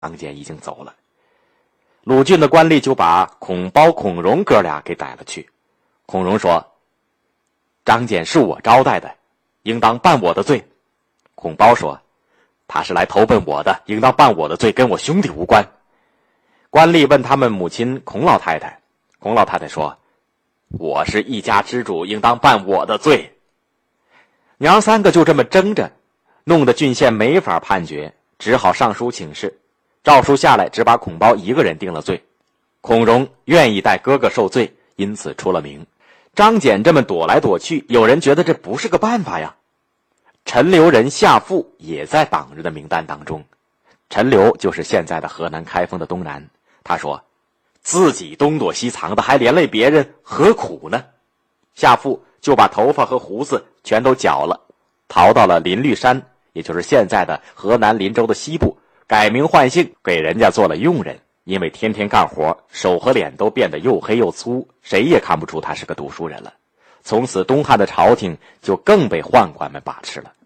张简已经走了。鲁郡的官吏就把孔包、孔融哥俩给逮了去。孔融说：“张简是我招待的，应当办我的罪。”孔包说：“他是来投奔我的，应当办我的罪，跟我兄弟无关。”官吏问他们母亲孔老太太，孔老太太说：“我是一家之主，应当办我的罪。”娘三个就这么争着，弄得郡县没法判决，只好上书请示。诏书下来，只把孔包一个人定了罪。孔融愿意代哥哥受罪，因此出了名。张简这么躲来躲去，有人觉得这不是个办法呀。陈留人夏父也在党人的名单当中。陈留就是现在的河南开封的东南。他说：“自己东躲西藏的，还连累别人，何苦呢？”夏父就把头发和胡子全都绞了，逃到了临绿山，也就是现在的河南林州的西部，改名换姓，给人家做了佣人。因为天天干活，手和脸都变得又黑又粗，谁也看不出他是个读书人了。从此东汉的朝廷就更被宦官们把持了。